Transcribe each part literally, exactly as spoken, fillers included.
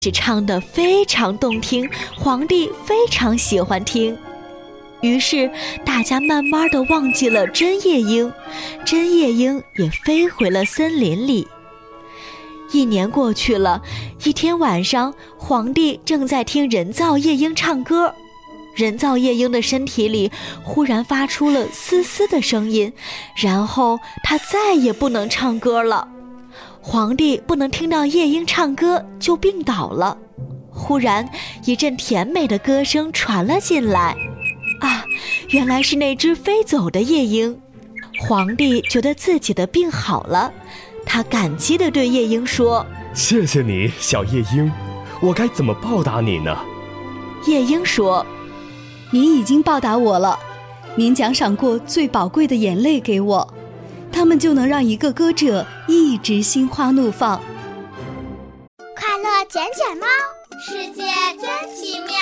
是唱得非常动听，皇帝非常喜欢听。于是大家慢慢地忘记了真夜莺，真夜莺也飞回了森林里。一年过去了，一天晚上，皇帝正在听人造夜莺唱歌。人造夜莺的身体里忽然发出了嘶嘶的声音，然后他再也不能唱歌了。皇帝不能听到夜莺唱歌，就病倒了。忽然一阵甜美的歌声传了进来，啊，原来是那只飞走的夜莺。皇帝觉得自己的病好了，他感激地对夜莺说： 谢谢你，小夜莺，我该怎么报答你呢？ 夜莺说： 您已经报答我了，您奖赏过最宝贵的眼泪给我，他们就能让一个歌者一直心花怒放。 快乐捡捡猫，世界真奇妙。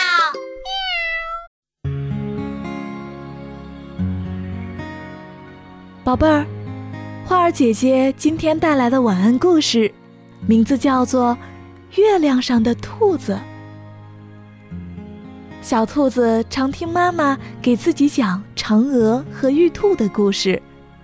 宝贝儿，花儿姐姐今天带来的晚安故事，名字叫做《月亮上的兔子》。小兔子常听妈妈给自己讲嫦娥和玉兔的故事。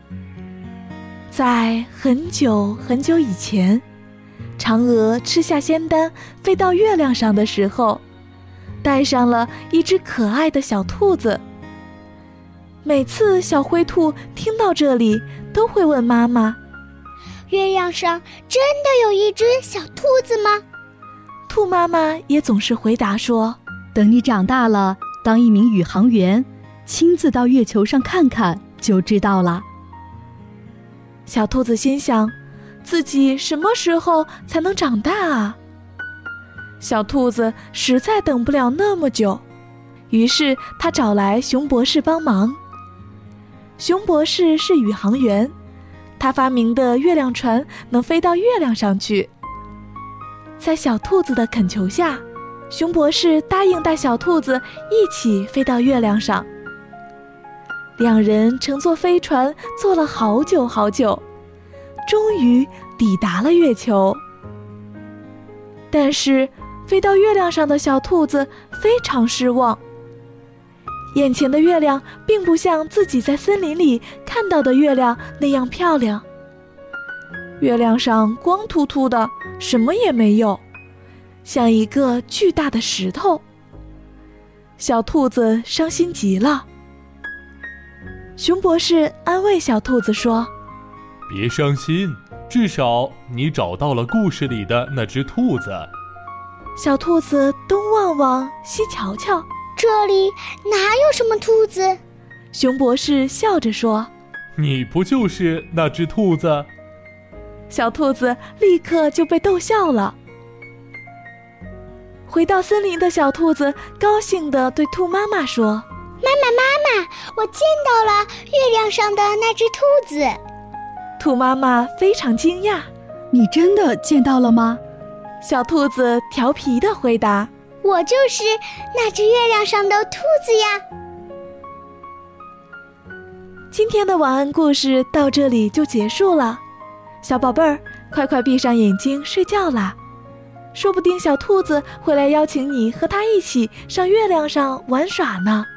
在很久很久以前，嫦娥吃下仙丹飞到月亮上的时候，带上了一只可爱的小兔子。每次小灰兔听到这里，都会问妈妈： 月亮上真的有一只小兔子吗？ 兔妈妈也总是回答说： 等你长大了，当一名宇航员，亲自到月球上看看就知道了。 小兔子心想，自己什么时候才能长大啊？小兔子实在等不了那么久，于是他找来熊博士帮忙。熊博士是宇航员，他发明的月亮船能飞到月亮上去。在小兔子的恳求下，熊博士答应带小兔子一起飞到月亮上。两人乘坐飞船坐了好久好久，终于抵达了月球。但是飞到月亮上的小兔子非常失望，眼前的月亮并不像自己在森林里看到的月亮那样漂亮。月亮上光秃秃的，什么也没有，像一个巨大的石头。小兔子伤心极了。熊博士安慰小兔子说： 别伤心，至少你找到了故事里的那只兔子。 小兔子东望望西瞧瞧， 这里哪有什么兔子？ 熊博士笑着说： 你不就是那只兔子？ 小兔子立刻就被逗笑了。回到森林的小兔子高兴地对兔妈妈说： 妈妈妈妈，我见到了月亮上的那只兔子。 兔妈妈非常惊讶： 你真的见到了吗？ 小兔子调皮地回答： 我就是那只月亮上的兔子呀。 今天的晚安故事到这里就结束了，小宝贝儿，快快闭上眼睛睡觉啦。说不定小兔子会来邀请你和它一起上月亮上玩耍呢。